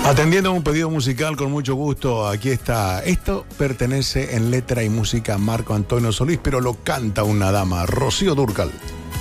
Atendiendo a un pedido musical con mucho gusto, aquí está. Esto pertenece en letra y música a Marco Antonio Solís, pero lo canta una dama, Rocío Dúrcal.